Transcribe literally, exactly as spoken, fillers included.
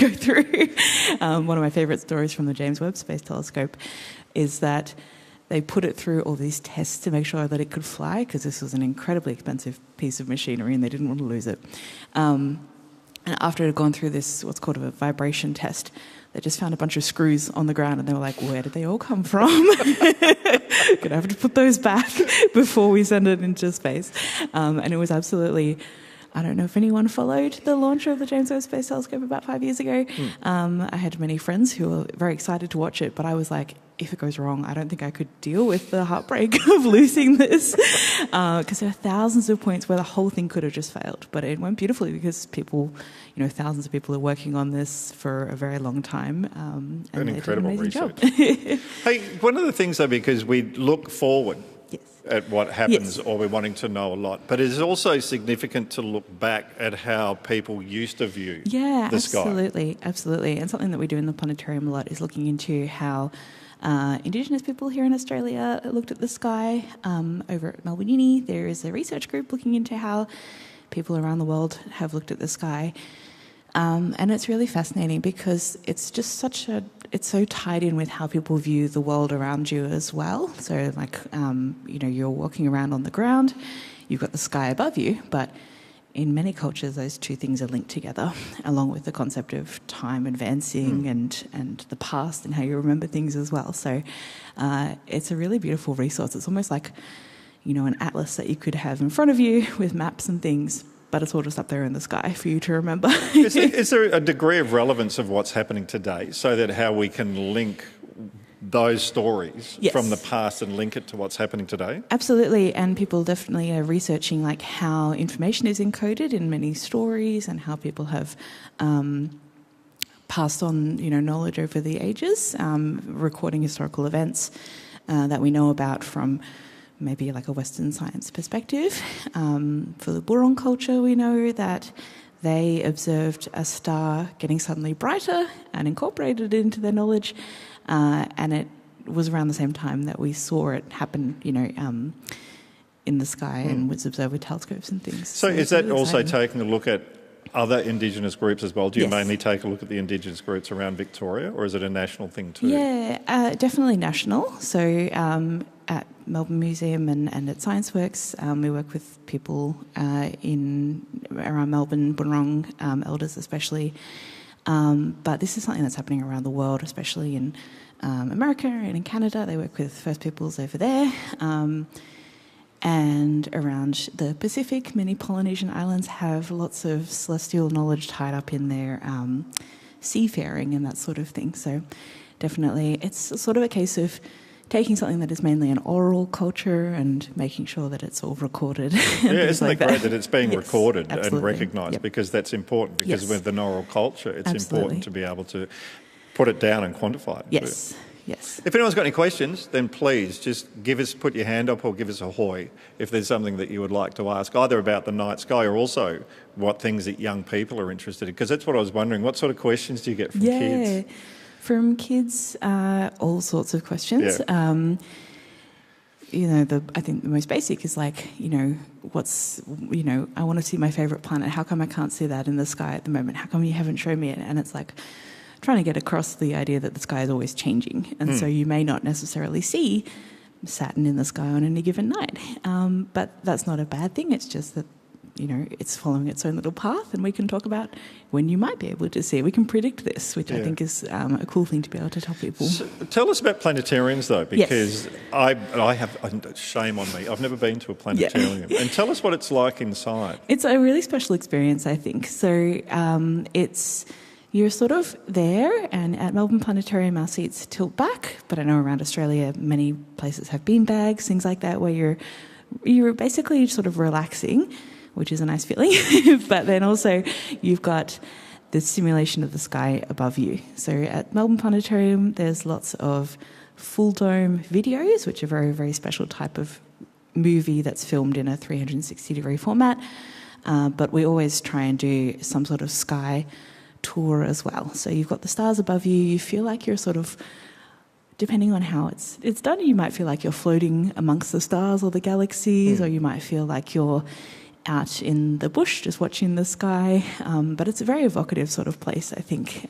go through. Um, one of my favourite stories from the James Webb Space Telescope is that they put it through all these tests to make sure that it could fly, because this was an incredibly expensive piece of machinery and they didn't want to lose it. Um, and after it had gone through this, what's called a vibration test, they just found a bunch of screws on the ground and they were like, where did they all come from? Gonna have to put those back before we send it into space. Um, and it was absolutely... I don't know if anyone followed the launch of the James Webb Space Telescope about five years ago. Mm. Um, I had many friends who were very excited to watch it, but I was like, if it goes wrong, I don't think I could deal with the heartbreak of losing this, because uh, there are thousands of points where the whole thing could have just failed. But it went beautifully because people, you know, thousands of people are working on this for a very long time. Um, and an incredible an research. Job. Hey, one of the things, though, because we look forward at what happens, yes. or we're wanting to know a lot. But it is also significant to look back at how people used to view yeah, the sky. Absolutely, absolutely. And something that we do in the planetarium a lot is looking into how uh, Indigenous people here in Australia looked at the sky. Um, over at Melbourne Uni, there is a research group looking into how people around the world have looked at the sky. Um, and it's really fascinating because it's just such a, it's so tied in with how people view the world around you as well. So like, um, you know, you're walking around on the ground, you've got the sky above you, but in many cultures, those two things are linked together, along with the concept of time advancing mm. and, and the past and how you remember things as well. So uh, it's a really beautiful resource. It's almost like, you know, an atlas that you could have in front of you with maps and things, but it's all just up there in the sky for you to remember. is, there, is there a degree of relevance of what's happening today so that how we can link those stories yes. from the past and link it to what's happening today? Absolutely, and people definitely are researching like how information is encoded in many stories and how people have um, passed on, you know, knowledge over the ages, um, recording historical events uh, that we know about from maybe like a Western science perspective. Um, for the Burong culture, we know that they observed a star getting suddenly brighter and incorporated it into their knowledge, uh, and it was around the same time that we saw it happen, you know, um, in the sky mm. and was observed with telescopes and things. So, so is that really also exciting. Taking a look at other Indigenous groups as well? Do you yes. mainly take a look at the Indigenous groups around Victoria, or is it a national thing too? Yeah, uh, definitely national. So um, at Melbourne Museum and, and at ScienceWorks, um, we work with people uh, in around Melbourne, Burong, um, elders especially. Um, but this is something that's happening around the world, especially in um, America and in Canada. They work with First Peoples over there. Um, And around the Pacific, many Polynesian islands have lots of celestial knowledge tied up in their um, seafaring and that sort of thing. So definitely it's sort of a case of taking something that is mainly an oral culture and making sure that it's all recorded. Yeah, isn't like it great that. that it's being yes, recorded absolutely. and recognised? Yep. Because that's important, because yes. with an oral culture, it's absolutely. important to be able to put it down and quantify it. Yes. Yes. If anyone's got any questions, then please just give us, put your hand up or give us a hoy if there's something that you would like to ask, either about the night sky or also what things that young people are interested in. Because that's what I was wondering. What sort of questions do you get from yeah. kids? From kids, uh, all sorts of questions. Yeah. Um, you know, the I think the most basic is like, you know, what's, you know, I want to see my favourite planet. How come I can't see that in the sky at the moment? How come you haven't shown me it? And it's like trying to get across the idea that the sky is always changing. And mm. so you may not necessarily see Saturn in the sky on any given night. Um, but that's not a bad thing. It's just that, you know, it's following its own little path, and we can talk about when you might be able to see it. We can predict this, which yeah. I think is um, a cool thing to be able to tell people. So, tell us about planetariums, though, because yes. I, I have, shame on me, I've never been to a planetarium. Yeah. And tell us what it's like inside. It's a really special experience, I think. So um, it's... You're sort of there, and at Melbourne Planetarium our seats tilt back, but I know around Australia many places have bean bags, things like that, where you're you're basically sort of relaxing, which is a nice feeling, but then also you've got the simulation of the sky above you. So at Melbourne Planetarium there's lots of full dome videos, which are a very, very special type of movie that's filmed in a three hundred sixty degree format, uh, but we always try and do some sort of sky tour as well. So you've got the stars above you, you feel like you're sort of, depending on how it's it's done, you might feel like you're floating amongst the stars or the galaxies, mm. or you might feel like you're out in the bush just watching the sky. Um, but it's a very evocative sort of place, I think.